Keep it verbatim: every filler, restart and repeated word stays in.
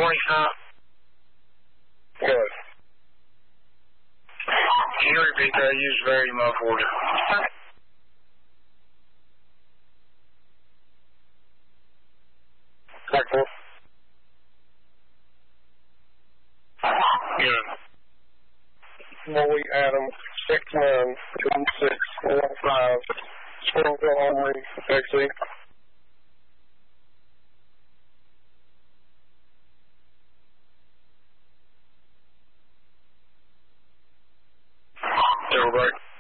twenty-five. Good. Can you repeat that? You was very muffled. Excellent. Good. Molly Adams, six nine, two six one five, Springfield Armory, taxi. Silver.